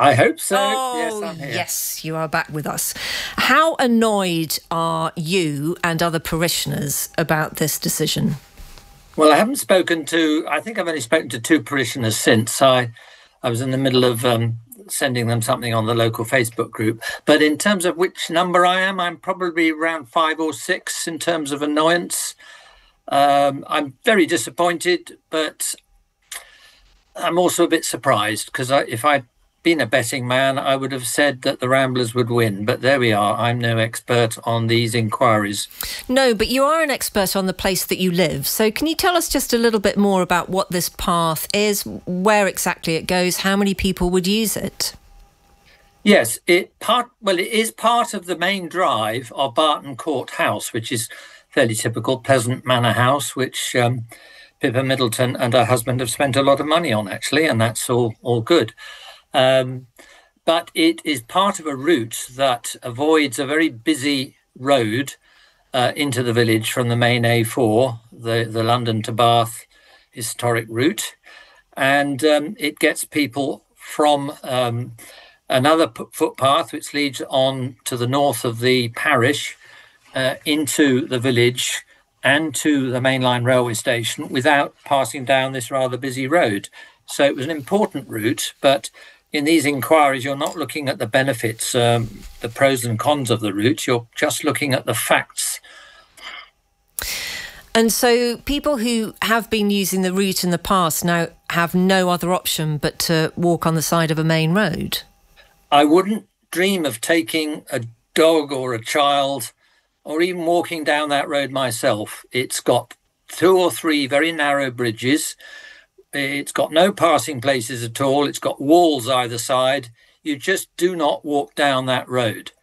Speaker 21: I hope so.
Speaker 9: Oh,
Speaker 21: yes, I'm here.
Speaker 9: Yes, you are back with us. How annoyed are you and other parishioners about this decision?
Speaker 21: Well, I haven't spoken to, I think I've only spoken to two parishioners since. I, I was in the middle of um, sending them something on the local Facebook group. But in terms of which number I am, I'm probably around five or six in terms of annoyance. Um, I'm very disappointed, but I'm also a bit surprised because I, if I'd been a betting man, I would have said that the Ramblers would win. But there we are. I'm no expert on these inquiries.
Speaker 9: No, but you are an expert on the place that you live. So can you tell us just a little bit more about what this path is, where exactly it goes, how many people would use it?
Speaker 21: Yes, it part well, it is part of the main drive of Barton Court House, which is fairly typical Pleasant Manor House, which um, Pippa Middleton and her husband have spent a lot of money on, actually, and that's all, all good. Um, but it is part of a route that avoids a very busy road uh, into the village from the main A four, the, the London to Bath historic route. And um, it gets people from um, another p- footpath which leads on to the north of the parish uh, into the village and to the mainline railway station without passing down this rather busy road. So it was an important route, but in these inquiries, you're not looking at the benefits, um, the pros and cons of the route. You're just looking at the facts.
Speaker 9: And so people who have been using the route in the past now have no other option but to walk on the side of a main road?
Speaker 21: I wouldn't dream of taking a dog or a child or even walking down that road myself. It's got two or three very narrow bridges. It's got no passing places at all. It's got walls either side. You just do not walk down that road.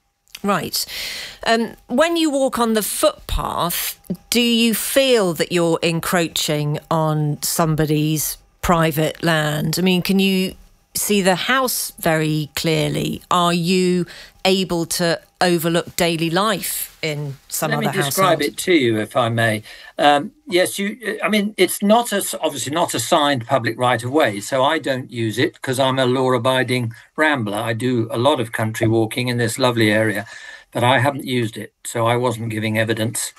Speaker 9: Right. Um, when you walk on the footpath, do you feel that you're encroaching on somebody's private land? I mean, can you see the house very clearly? Are you able to overlook daily life in some
Speaker 21: Let
Speaker 9: other
Speaker 21: me describe
Speaker 9: household?
Speaker 21: it to you, if I may. Um, yes, you. I mean, it's not a, obviously not a signed public right of way, so I don't use it because I'm a law-abiding rambler. I do a lot of country walking in this lovely area, but I haven't used it, so I wasn't giving evidence.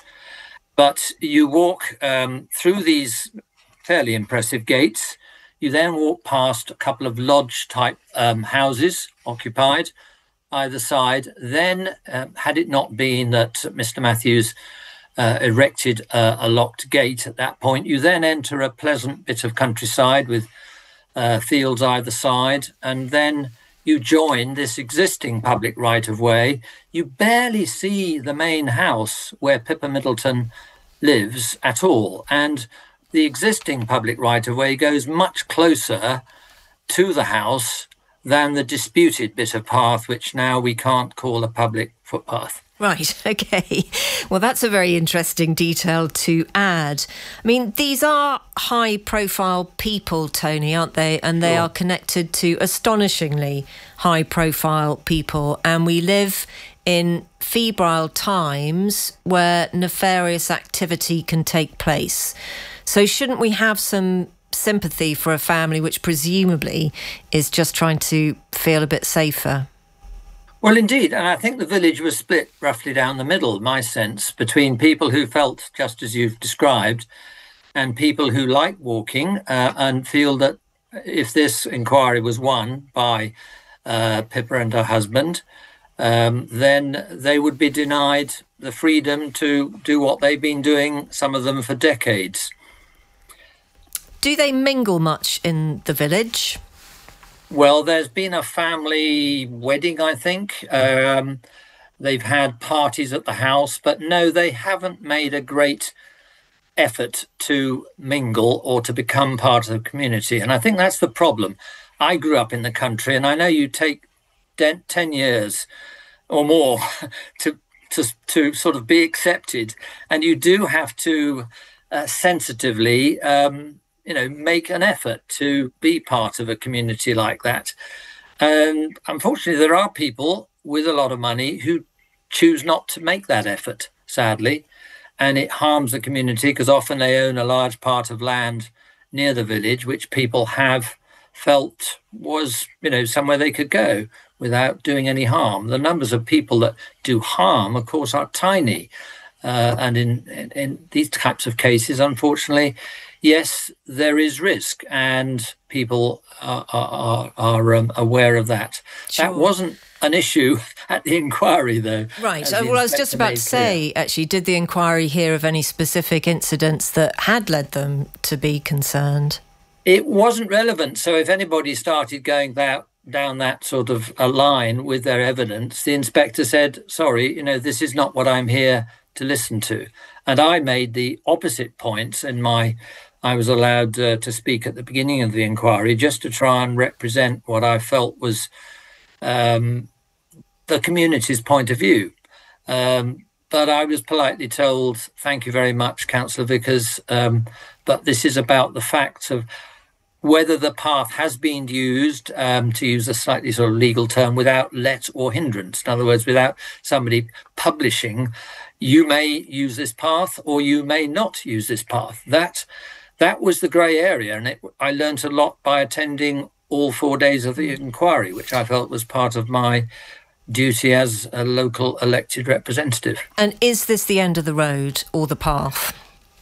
Speaker 21: But you walk um, through these fairly impressive gates. You then walk past a couple of lodge-type um, houses occupied either side. Then, uh, had it not been that Mister Matthews uh, erected a, a locked gate at that point, you then enter a pleasant bit of countryside with uh, fields either side, and then you join this existing public right-of-way. You barely see the main house where Pippa Middleton lives at all, and the existing public right-of-way goes much closer to the house than the disputed bit of path, which now we can't call a public footpath.
Speaker 9: Right, OK. Well, that's a very interesting detail to add. I mean, these are high-profile people, Tony, aren't they? And they
Speaker 21: Sure.
Speaker 9: are connected to astonishingly high-profile people. And we live in febrile times where nefarious activity can take place. So shouldn't we have some sympathy for a family which presumably is just trying to feel a bit safer?
Speaker 21: Well, indeed, and I think the village was split roughly down the middle, my sense, between people who felt just as you've described and people who like walking uh, and feel that if this inquiry was won by uh, Pippa and her husband, um, then they would be denied the freedom to do what they've been doing, some of them for decades.
Speaker 9: Do they mingle much in the village?
Speaker 21: Well, there's been a family wedding, I think. Um, they've had parties at the house, but no, they haven't made a great effort to mingle or to become part of the community. And I think that's the problem. I grew up in the country, and I know you take ten years or more to, to, to sort of be accepted. And you do have to uh, sensitively... Um, you know, make an effort to be part of a community like that. And unfortunately, there are people with a lot of money who choose not to make that effort, sadly, and it harms the community because often they own a large part of land near the village, which people have felt was, you know, somewhere they could go without doing any harm. The numbers of people that do harm, of course, are tiny. Uh, and in, in, in these types of cases, unfortunately, yes, there is risk, and people are, are, are um, aware of that. Sure. That wasn't an issue at the inquiry, though.
Speaker 9: Right. Well, I was just about to say, actually, did the inquiry hear of any specific incidents that had led them to be concerned?
Speaker 21: It wasn't relevant. So if anybody started going that, down that sort of a line with their evidence, the inspector said, sorry, you know, this is not what I'm here to listen to. And I made the opposite points in my, I was allowed uh, to speak at the beginning of the inquiry just to try and represent what I felt was um, the community's point of view. Um, but I was politely told, thank you very much, Councillor Vickers, um, but this is about the facts of whether the path has been used, um, to use a slightly sort of legal term, without let or hindrance. In other words, without somebody publishing, you may use this path or you may not use this path. That that was the grey area, and it, I learnt a lot by attending all four days of the inquiry, which I felt was part of my duty as a local elected representative.
Speaker 9: And is this the end of the road or the path?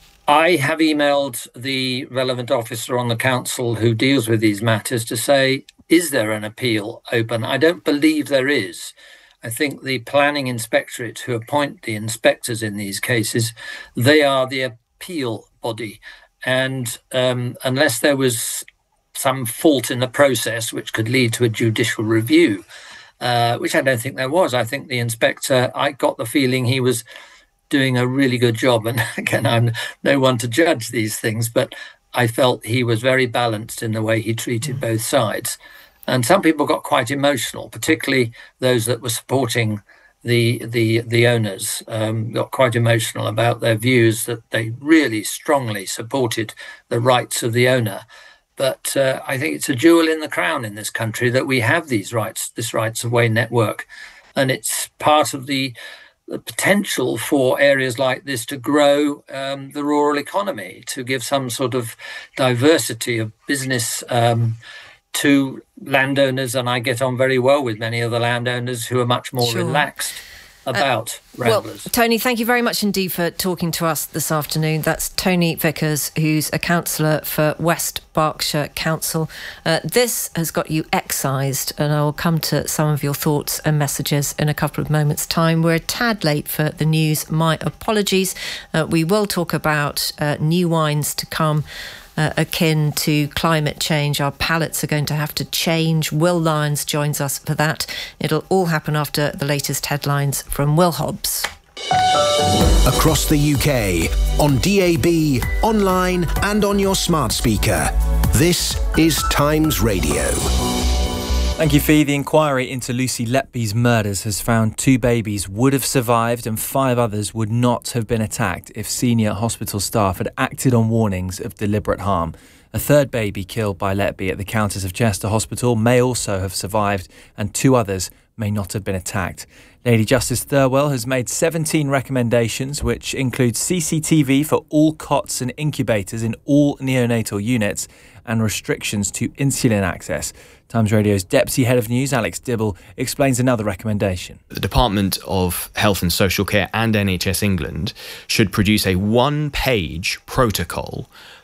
Speaker 21: I have emailed the relevant officer on the council who deals with these matters to say, is there an appeal open? I don't believe there is. I think the planning inspectorate who appoint the inspectors in these cases, they are the appeal body. And um, unless there was some fault in the process which could lead to a judicial review, uh, which I don't think there was, I think the inspector, I got the feeling he was doing a really good job. And again, I'm no one to judge these things, but I felt he was very balanced in the way he treated both sides. And some people got quite emotional, particularly those that were supporting the the the owners, um, got quite emotional about their views that they really strongly supported the rights of the owner. But uh, I think it's a jewel in the crown in this country that we have these rights, this rights of way network. And it's part of the the potential for areas like this to grow um, the rural economy, to give some sort of diversity of business um, to landowners. And I get on very well with many of the landowners who are much more sure. relaxed about uh, ramblers.
Speaker 9: Well, Tony, thank you very much indeed for talking to us this afternoon. That's Tony Vickers, who's a councillor for West Berkshire Council. Uh, this has got you excised, and I will come to some of your thoughts and messages in a couple of moments' time. We're a tad late for the news. My apologies. Uh, we will talk about uh, new wines to come, Uh, akin to climate change. Our palates are going to have to change. Will Lyons joins us for that. It'll all happen after the latest headlines from Will Hobbs.
Speaker 4: Across the U K, on D A B, online and on your smart speaker. This is Times Radio.
Speaker 10: Thank you, Fee. The inquiry into Lucy Letby's murders has found two babies would have survived and five others would not have been attacked if senior hospital staff had acted on warnings of deliberate harm. A third baby killed by Letby at the Countess of Chester Hospital may also have survived, and two others may not have been attacked. Lady Justice Thirlwell has made seventeen recommendations, which include C C T V for all cots and incubators in all neonatal units and restrictions to insulin access. Times Radio's Deputy Head of News, Alex Dibble, explains another recommendation.
Speaker 2: The Department of Health and Social Care and N H S England should produce a one-page protocol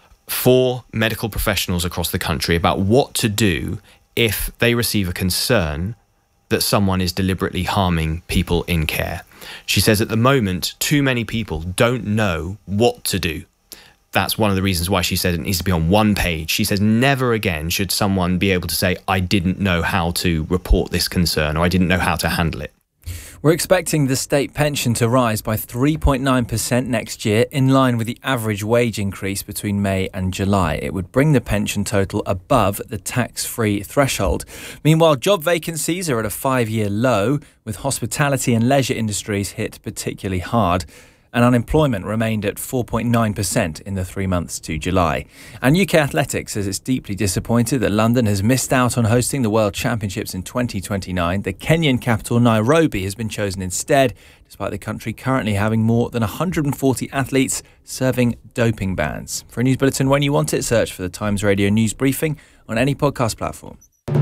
Speaker 2: for medical professionals across the country about what to do if they receive a concern that someone is deliberately harming people in care. She says at the moment, too many people don't know what to do. That's one of the reasons why she said it needs to be on one page. She says never again should someone be able to say, I didn't know how to report this concern, or I didn't know how to handle it.
Speaker 10: We're expecting the state pension to rise by three point nine percent next year, in line with the average wage increase between May and July. It would bring the pension total above the tax-free threshold. Meanwhile, job vacancies are at a five-year low, with hospitality and leisure industries hit particularly hard. and unemployment remained at four point nine percent in the three months to July. And U K Athletics says it's deeply disappointed that London has missed out on hosting the World Championships in twenty twenty-nine. The Kenyan capital, Nairobi, has been chosen instead, despite the country currently having more than one hundred forty athletes serving doping bans. For a news bulletin when you want it, search for the Times Radio News Briefing on any podcast platform.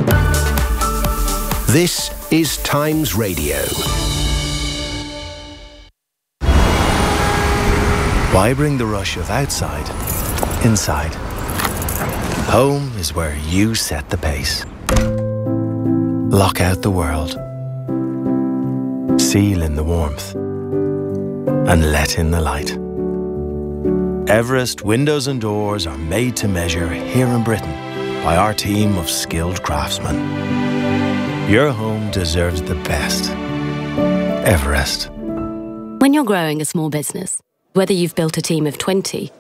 Speaker 4: This is Times Radio.
Speaker 20: Why bring the rush of outside inside? Home is where you set the pace. Lock out the world. Seal in the warmth. And let in the light. Everest windows and doors are made to measure here in Britain by our team of skilled craftsmen. Your home deserves the best. Everest.
Speaker 3: When you're growing a small business, whether you've built a team of twenty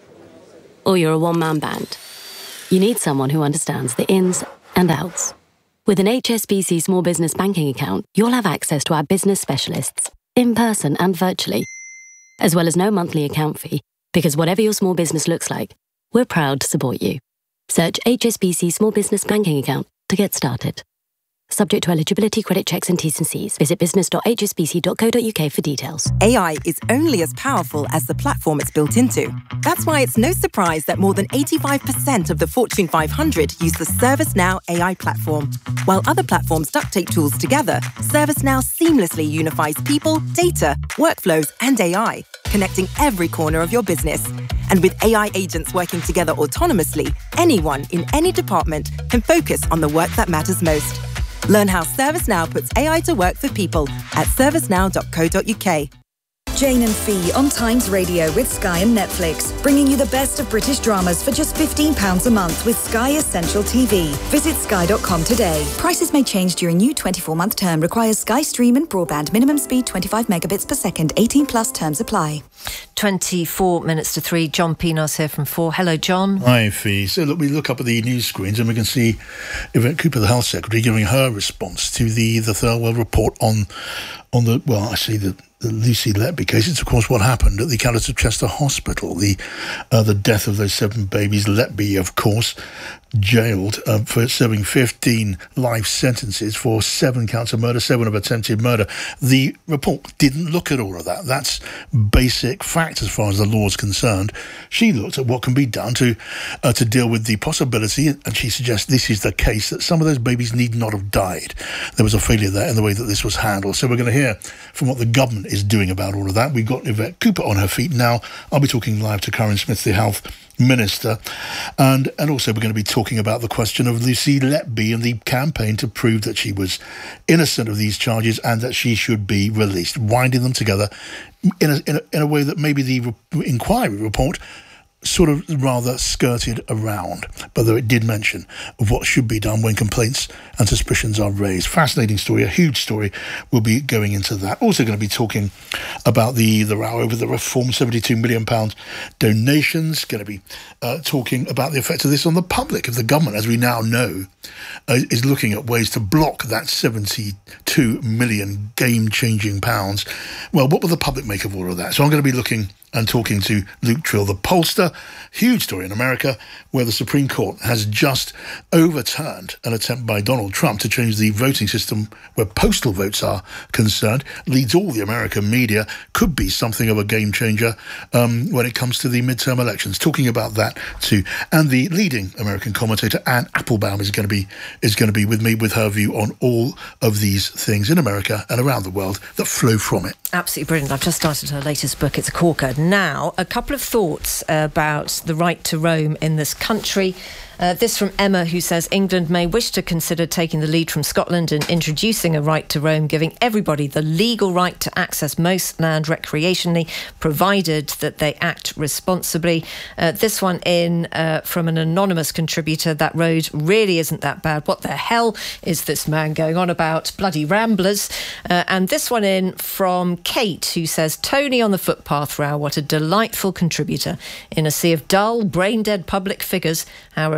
Speaker 3: or you're a one-man band, you need someone who understands the ins and outs. With an H S B C small business banking account, you'll have access to our business specialists, in person and virtually, as well as no monthly account fee, because whatever your small business looks like, we're proud to support you. Search H S B C Small Business Banking Account to get started. Subject to eligibility, credit checks and T's and C's. Visit business dot h s b c dot co dot u k for details.
Speaker 22: A I is only as powerful as the platform it's built into. That's why it's no surprise that more than eighty-five percent of the Fortune five hundred use the ServiceNow A I platform. While other platforms duct tape tools together, ServiceNow seamlessly unifies people, data, workflows, and A I, connecting every corner of your business. And with A I agents working together autonomously, anyone in any department can focus on the work that matters most. Learn how ServiceNow puts A I to work for people at servicenow dot co dot u k.
Speaker 14: Jane and Fee on Times Radio with Sky and Netflix, bringing you the best of British dramas for just fifteen pounds a month with Sky Essential T V. Visit sky dot com today. Prices may change during new twenty-four month term. Requires Sky Stream and broadband. Minimum speed twenty-five megabits per second. eighteen plus terms apply.
Speaker 9: twenty-four minutes to three. John Pinos here from four. Hello, John.
Speaker 23: Hi, Fee. So look, we look up at the news screens and we can see Yvette Cooper, the Health Secretary, giving her response to the, the Thirlwell report on, on the, well, I see the The Lucy Letby case. It's, of course, what happened at the Calais of Chester Hospital, the uh, the death of those seven babies. Letby, of course, jailed uh, for serving fifteen life sentences for seven counts of murder, seven of attempted murder. The report didn't look at all of that. That's basic fact as far as the law is concerned. She looked at what can be done to uh, to deal with the possibility, and she suggests this is the case, that some of those babies need not have died. There was a failure there in the way that this was handled. So we're going to hear from what the government is doing about all of that. We've got Yvette Cooper on her feet now. I'll be talking live to Karen Smith, the Health Minister, and and also we're going to be talking about the question of Lucy Letby and the campaign to prove that she was innocent of these charges and that she should be released, winding them together in a, in a, in a way that maybe the re- inquiry report sort of rather skirted around, but though it did mention of what should be done when complaints and suspicions are raised. Fascinating story, a huge story. We'll be going into that. Also going to be talking about the, the row over the Reform seventy-two million pounds donations. Going to be uh, talking about the effect of this on the public. If the government, as we now know, uh, is looking at ways to block that seventy-two million game-changing pounds, well, what will the public make of all of that? So I'm going to be looking and talking to Luke Trill, the pollster. Huge story in America, where the Supreme Court has just overturned an attempt by Donald Trump to change the voting system where postal votes are concerned. Leads all the American media, could be something of a game changer um, when it comes to the midterm elections. Talking about that too. And the leading American commentator, Anne Applebaum, is going to be is going to be with me with her view on all of these things in America and around the world that flow from it.
Speaker 9: Absolutely brilliant. I've just started her latest book. It's a corker. Now, a couple of thoughts about the right to roam in this country. Uh, this from Emma, who says England may wish to consider taking the lead from Scotland and introducing a right to roam, giving everybody the legal right to access most land recreationally, provided that they act responsibly. Uh, this one in uh, from an anonymous contributor: that road really isn't that bad. What the hell is this man going on about? Bloody ramblers. Uh, and this one in from Kate, who says Tony on the footpath row. What a delightful contributor in a sea of dull, brain-dead public figures. How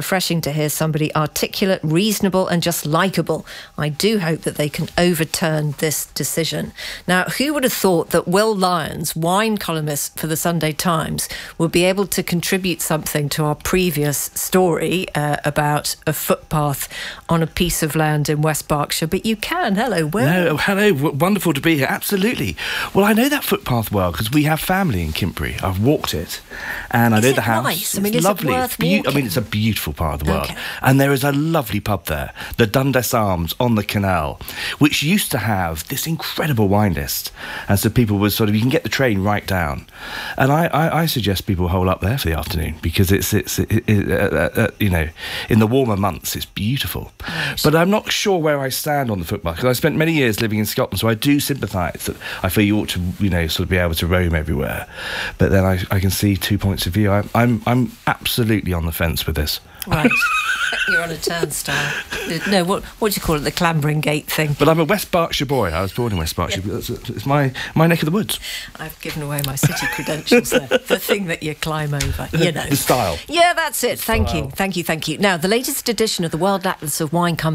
Speaker 9: refreshing to hear somebody articulate, reasonable and just likeable. I do hope that they can overturn this decision. Now, who would have thought that Will Lyons, wine columnist for the Sunday Times, would be able to contribute something to our previous story uh, about a footpath on a piece of land in West Berkshire? But you can. Hello, Will.
Speaker 5: No, hello. W- wonderful to be here. Absolutely. Well, I know that footpath well because we have family in Kimpbury. I've walked it, and I
Speaker 9: is
Speaker 5: know
Speaker 9: it
Speaker 5: the house.
Speaker 9: Nice? I mean,
Speaker 5: it's
Speaker 9: is
Speaker 5: lovely.
Speaker 9: it worth
Speaker 5: It's be-
Speaker 9: walking?
Speaker 5: I mean, it's a beautiful part of the world,
Speaker 9: Okay.
Speaker 5: and there is a lovely pub there, the Dundas Arms on the canal, which used to have this incredible wine list, and so people were sort of you can get the train right down, and I, I, I suggest people hole up there for the afternoon because it's it's it, it, uh, uh, you know in the warmer months it's beautiful, right. But I'm not sure where I stand on the footpath because I spent many years living in Scotland, so I do sympathise that I feel you ought to you know sort of be able to roam everywhere, but then I, I can see two points of view. I'm I'm I'm absolutely on the fence with this.
Speaker 9: Right. You're on a turnstile. No, what what do you call it? The clambering gate thing.
Speaker 5: But I'm a West Berkshire boy. I was born in West Berkshire. Yeah. It's, it's my, my neck of the woods.
Speaker 9: I've given away my city credentials there. The thing that you climb over, you know.
Speaker 5: The style.
Speaker 9: Yeah, that's it.
Speaker 5: The
Speaker 9: thank
Speaker 5: style.
Speaker 9: you. Thank you, thank you. Now, the latest edition of the World Atlas of Wine comes